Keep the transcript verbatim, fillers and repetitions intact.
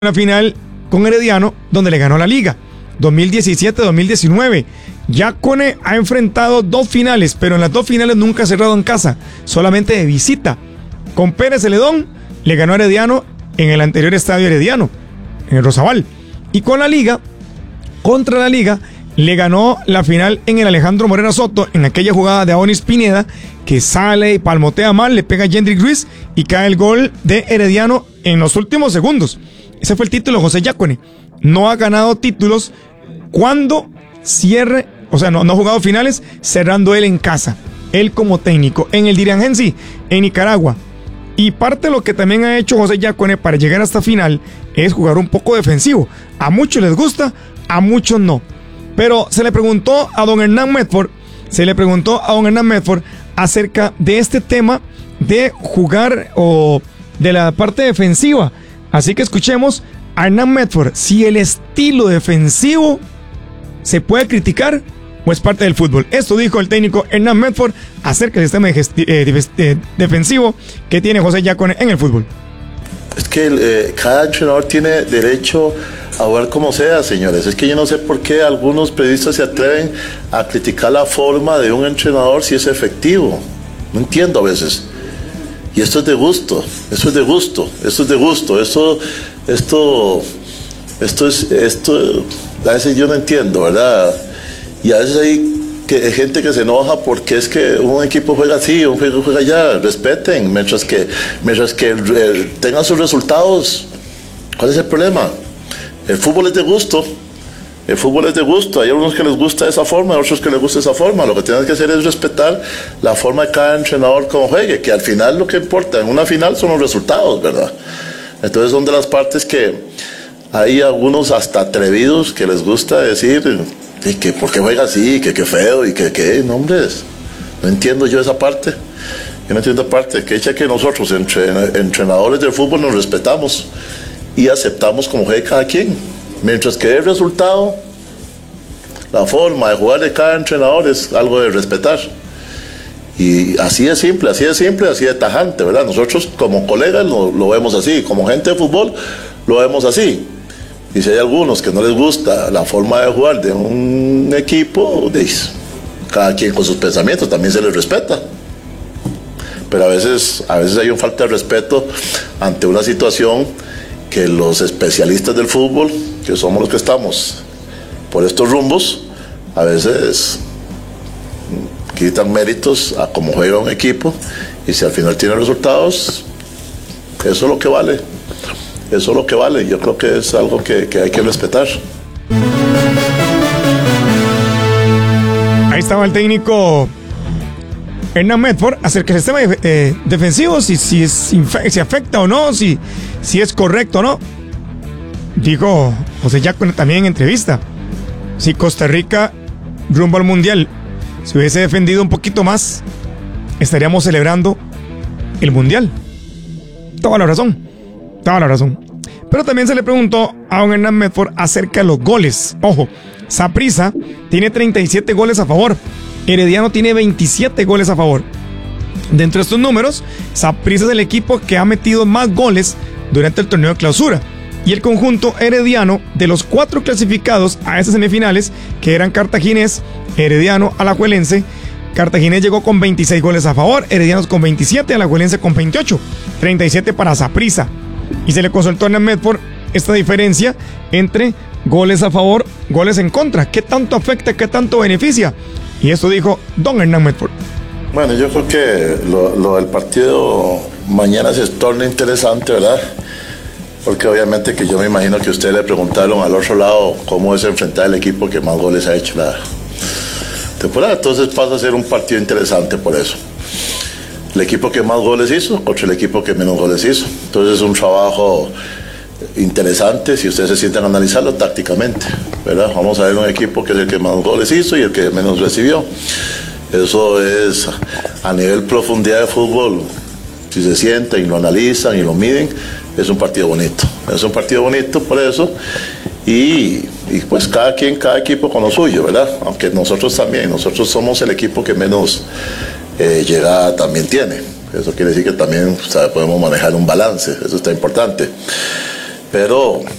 Una final con Herediano donde le ganó la liga dos mil diecisiete dos mil diecinueve. Yácone ha enfrentado dos finales, pero en las dos finales nunca ha cerrado en casa, solamente de visita. Con Pérez Celedón le ganó a Herediano en el anterior estadio Herediano, en el Rosabal. Y con la liga, contra la liga, le ganó la final en el Alejandro Morera Soto, en aquella jugada de Adonis Pineda, que sale y palmotea mal, le pega a Jendrik Ruiz y cae el gol de Herediano en los últimos segundos. Ese fue el título de José Yácone. No ha ganado títulos cuando cierre, o sea, no, no ha jugado finales cerrando él en casa. Él como técnico en el Diriangensi, en Nicaragua. Y parte de lo que también ha hecho José Yácone para llegar a esta final es jugar un poco defensivo. A muchos les gusta, a muchos no. Pero se le preguntó a don Hernán Medford, se le preguntó a don Hernán Medford acerca de este tema de jugar o de la parte defensiva. Así que escuchemos a Hernán Medford, si el estilo defensivo se puede criticar o es parte del fútbol. Esto dijo el técnico Hernán Medford acerca del sistema de gesti- eh, eh, defensivo que tiene José Yácone en el fútbol. Es que eh, cada entrenador tiene derecho a jugar como sea, señores. Es que yo no sé por qué algunos periodistas se atreven a criticar la forma de un entrenador si es efectivo. No entiendo a veces. Y esto es de gusto, esto es de gusto, esto es de gusto, esto, esto, esto es, esto, a veces yo no entiendo, ¿verdad? Y a veces hay que, gente que se enoja porque es que un equipo juega así, un equipo juega allá, respeten, mientras que, mientras que eh, tengan sus resultados. ¿Cuál es el problema? El fútbol es de gusto. El fútbol es de gusto, hay algunos que les gusta esa forma, otros que les gusta esa forma. Lo que tienes que hacer es respetar la forma de cada entrenador como juegue, que al final lo que importa en una final son los resultados, ¿verdad? Entonces son de las partes que hay algunos hasta atrevidos que les gusta decir y que por qué juega así, que qué feo y que qué, no, hombres, no entiendo yo esa parte. Yo no entiendo esa parte, que echa que nosotros entre, entrenadores de fútbol nos respetamos y aceptamos como juegue cada quien. Mientras que el resultado, la forma de jugar de cada entrenador es algo de respetar. Y así es simple, así es simple, así de tajante, ¿verdad? Nosotros como colegas lo, lo vemos así, como gente de fútbol lo vemos así. Y si hay algunos que no les gusta la forma de jugar de un equipo, cada quien con sus pensamientos, también se les respeta. Pero a veces, a veces hay una falta de respeto ante una situación que los especialistas del fútbol, que somos los que estamos por estos rumbos, a veces quitan méritos a cómo juega un equipo, y si al final tiene resultados, eso es lo que vale, eso es lo que vale. Yo creo que es algo que, que hay que respetar. Ahí estaba el técnico Hernán Medford acerca del sistema eh, defensivo, si, si, es, si afecta o no, si, si es correcto o no. Dijo José Yácone también en entrevista, si Costa Rica rumbo al Mundial se hubiese defendido un poquito más, estaríamos celebrando el Mundial. Toda la razón, toda la razón. Pero también se le preguntó a don Hernán Medford acerca de los goles. Ojo, Saprissa tiene treinta y siete goles a favor, Herediano tiene veintisiete goles a favor. Dentro de estos números, Saprissa es el equipo que ha metido más goles durante el torneo de clausura. Y el conjunto herediano, de los cuatro clasificados a esas semifinales, que eran Cartaginés, Herediano, Alajuelense, Cartaginés llegó con veintiséis goles a favor, Heredianos con veintisiete, Alajuelense con veintiocho, treinta y siete para Saprissa. Y se le consultó a Hernán Medford esta diferencia entre goles a favor, goles en contra. ¿Qué tanto afecta, qué tanto beneficia? Y esto dijo don Hernán Medford. Bueno, yo creo que lo, lo del partido mañana se torna interesante, ¿verdad? Porque obviamente que yo me imagino que ustedes le preguntaron al otro lado cómo es enfrentar el equipo que más goles ha hecho la temporada. Entonces pasa a ser un partido interesante por eso. El equipo que más goles hizo contra el equipo que menos goles hizo. Entonces es un trabajo interesante si ustedes se sienten a analizarlo tácticamente, ¿verdad? Vamos a ver un equipo que es el que más goles hizo y el que menos recibió. Eso es a nivel profundidad de fútbol. Si se sienten y lo analizan y lo miden, es un partido bonito. Es un partido bonito por eso. Y, y pues cada quien, cada equipo con lo suyo, ¿verdad? Aunque nosotros también, nosotros somos el equipo que menos eh, llegada también tiene. Eso quiere decir que también, o sea, podemos manejar un balance, eso está importante. Pero